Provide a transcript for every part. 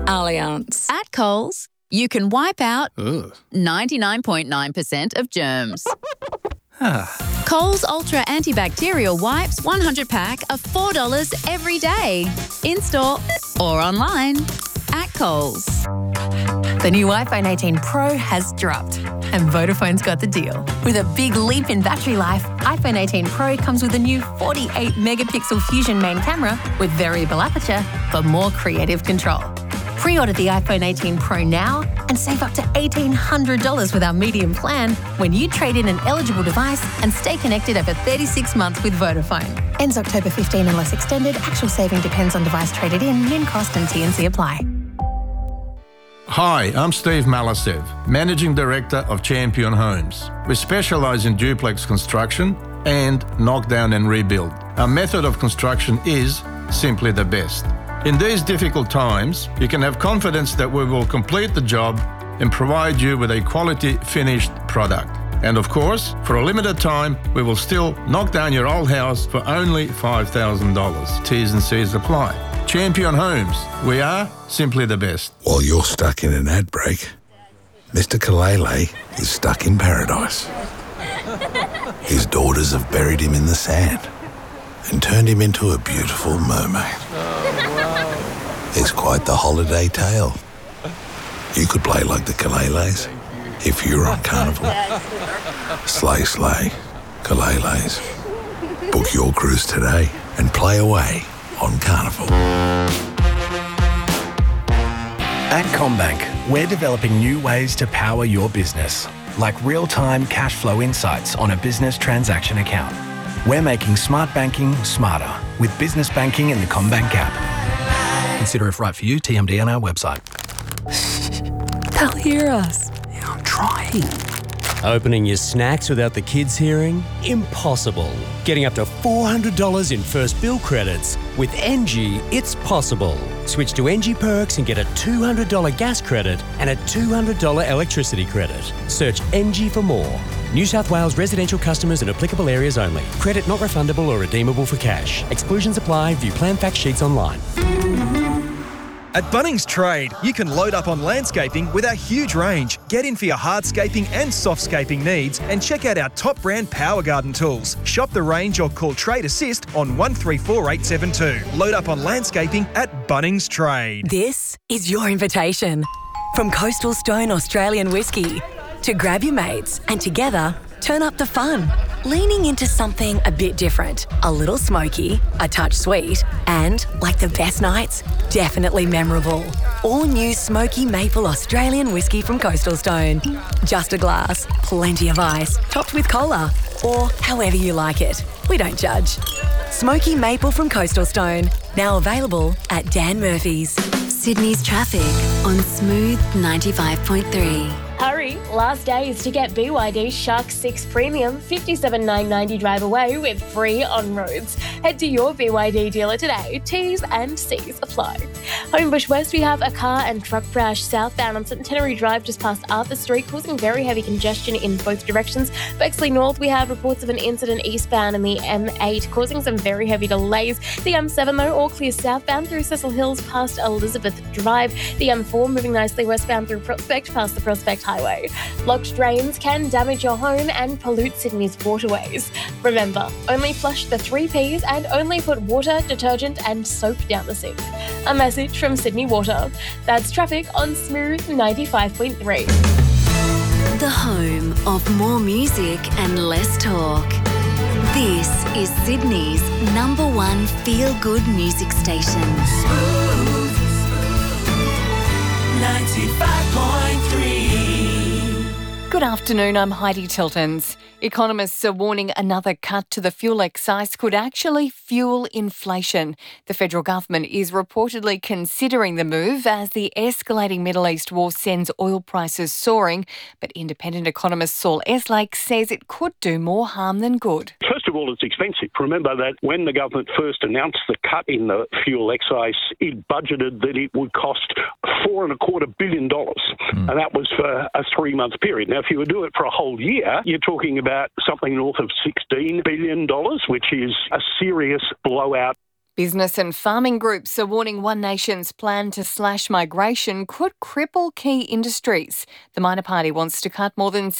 Allianz. At Coles, you can wipe out 99.9% of germs. Coles Ultra Antibacterial Wipes 100 pack are $4 every day. In-store or online at Coles. The new iPhone 18 Pro has dropped and Vodafone's got the deal. With a big leap in battery life, iPhone 18 Pro comes with a new 48-megapixel Fusion main camera with variable aperture for more creative control. Pre-order the iPhone 18 Pro now and save up to $1,800 with our medium plan when you trade in an eligible device and stay connected over 36 months with Vodafone. Ends October 15 unless extended. Actual saving depends on device traded in, min cost and T&C apply. Hi, I'm Steve Malasev, Managing Director of Champion Homes. We specialise in duplex construction and knockdown and rebuild. Our method of construction is simply the best. In these difficult times, you can have confidence that we will complete the job and provide you with a quality finished product. And of course, for a limited time, we will still knock down your old house for only $5,000. T's and C's apply. Champion Homes. We are simply the best. While you're stuck in an ad break, Mr. Kalele is stuck in paradise. His daughters have buried him in the sand and turned him into a beautiful mermaid. It's quite the holiday tale. You could play like the Kaleles if you were on Carnival. Slay, slay, Kaleles. Book your cruise today and play away on Carnival. At CommBank, we're developing new ways to power your business, like real-time cash flow insights on a business transaction account. We're making smart banking smarter with business banking in the CommBank app. Consider if right for you, TMD on our website. They'll hear us. Yeah, I'm trying. Opening your snacks without the kids hearing? Impossible. Getting up to $400 in first bill credits. With NG, it's possible. Switch to NG Perks and get a $200 gas credit and a $200 electricity credit. Search NG for more. New South Wales residential customers in applicable areas only. Credit not refundable or redeemable for cash. Exclusions apply. View plan fact sheets online. At Bunnings Trade, you can load up on landscaping with our huge range. Get in for your hardscaping and softscaping needs and check out our top brand Power Garden tools. Shop the range or call Trade Assist on 134872. Load up on landscaping at Bunnings Trade. This is your invitation from Coastal Stone Australian Whiskey to grab your mates and together turn up the fun. Leaning into something a bit different, a little smoky, a touch sweet, and, like the best nights, definitely memorable. All new Smoky Maple Australian Whiskey from Coastal Stone. Just a glass, plenty of ice, topped with cola, or however you like it. We don't judge. Smoky Maple from Coastal Stone, now available at Dan Murphy's. Sydney's traffic on Smooth 95.3. Hurry, last days to get BYD Shark 6 Premium $57,990 drive away with free on-roads. Head to your BYD dealer today. T's and C's apply. Homebush West, we have a car and truck crash southbound on Centenary Drive just past Arthur Street, causing very heavy congestion in both directions. Bexley North, we have reports of an incident eastbound in the M8, causing some very heavy delays. The M7, though, all clear southbound through Cecil Hills past Elizabeth Drive. The M4 moving nicely westbound through Prospect past the Prospect Highway. Locked drains can damage your home and pollute Sydney's waterways. Remember, only flush the 3 Ps and only put water, detergent and soap down the sink. A message from Sydney Water. That's traffic on Smooth 95.3. The home of more music and less talk. This is Sydney's #1 feel-good music station. Smooth 95.3. Good afternoon, I'm Heidi Tiltons. Economists are warning another cut to the fuel excise could actually fuel inflation. The federal government is reportedly considering the move as the escalating Middle East war sends oil prices soaring. But independent economist Saul Eslake says it could do more harm than good. First of all, it's expensive. Remember that when the government first announced the cut in the fuel excise, it budgeted that it would cost $4.25 billion. And that was for a 3-month period. Now, if you would do it for a whole year, you're talking about something north of $16 billion, which is a serious blowout. Business and farming groups are warning One Nation's plan to slash migration could cripple key industries. The minor party wants to cut more than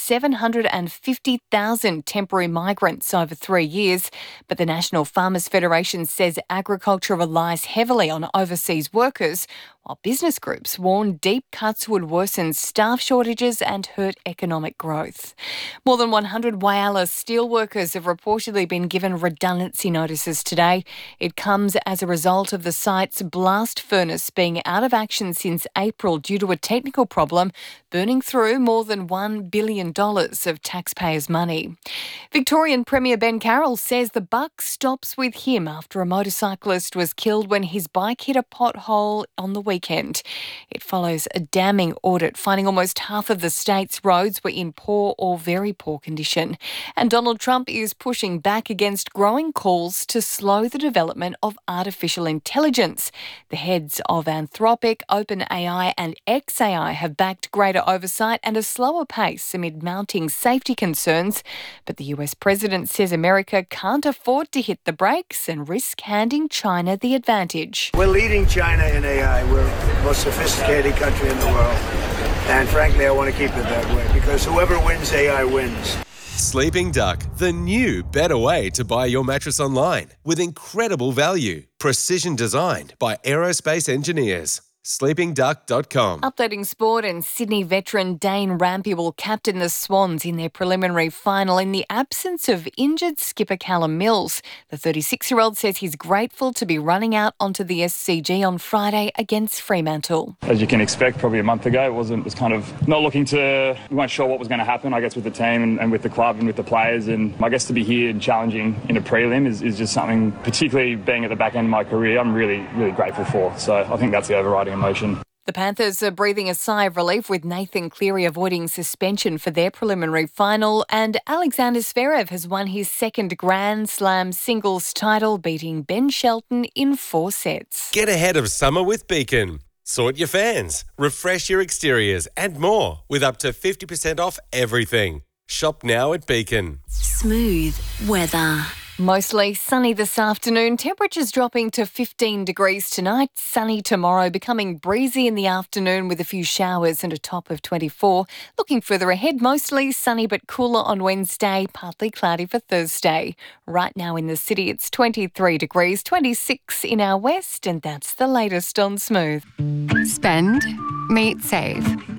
750,000 temporary migrants over 3 years, but the National Farmers Federation says agriculture relies heavily on overseas workers, while business groups warn deep cuts would worsen staff shortages and hurt economic growth. More than 100 Whyalla steelworkers have reportedly been given redundancy notices today. It comes as a result of the site's blast furnace being out of action since April due to a technical problem, burning through more than $1 billion of taxpayers' money. Victorian Premier Ben Carroll says the buck stops with him after a motorcyclist was killed when his bike hit a pothole on the weekend. It follows a damning audit finding almost half of the state's roads were in poor or very poor condition. And Donald Trump is pushing back against growing calls to slow the development of artificial intelligence. The heads of Anthropic, OpenAI and xAI have backed greater oversight and a slower pace amid mounting safety concerns. But the US president says America can't afford to hit the brakes and risk handing China the advantage. We're leading China in AI. We're the most sophisticated country in the world. And frankly, I want to keep it that way because whoever wins AI wins. Sleeping Duck, the new, better way to buy your mattress online with incredible value. Precision designed by aerospace engineers. sleepingduck.com. Updating sport, and Sydney veteran Dane Rampe will captain the Swans in their preliminary final in the absence of injured skipper Callum Mills. The 36-year-old says he's grateful to be running out onto the SCG on Friday against Fremantle. As you can expect, probably a month ago, it was kind of not looking to, we weren't sure what was going to happen, I guess, with the team and with the club and with the players. And I guess to be here and challenging in a prelim is just something, particularly being at the back end of my career, I'm really, really grateful for. So I think that's the overriding emotion. The Panthers are breathing a sigh of relief with Nathan Cleary avoiding suspension for their preliminary final, and Alexander Zverev has won his second Grand Slam singles title, beating Ben Shelton in 4 sets. Get ahead of summer with Beacon. Sort your fans, refresh your exteriors and more with up to 50% off everything. Shop now at Beacon. Smooth weather. Mostly sunny this afternoon, temperatures dropping to 15 degrees tonight, sunny tomorrow, becoming breezy in the afternoon with a few showers and a top of 24. Looking further ahead, mostly sunny but cooler on Wednesday, partly cloudy for Thursday. Right now in the city it's 23 degrees, 26 in our west, and that's the latest on Smooth. Spend, meet, save.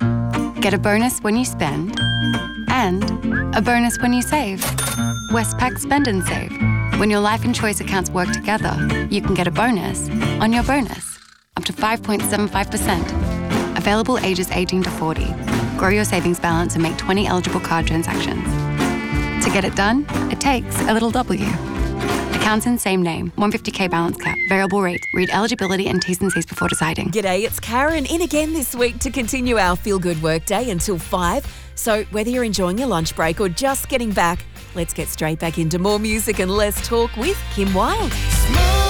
Get a bonus when you spend and a bonus when you save. Westpac Spend and Save. When your life and choice accounts work together, you can get a bonus on your bonus, up to 5.75%. Available ages 18 to 40. Grow your savings balance and make 20 eligible card transactions. To get it done, it takes a little W. Accounts in same name, 150k balance cap, variable rate. Read eligibility and T's and C's before deciding. G'day, it's Karen in again this week to continue our Feel Good Workday until 5. So whether you're enjoying your lunch break or just getting back, let's get straight back into more music and less talk with Kim Wilde.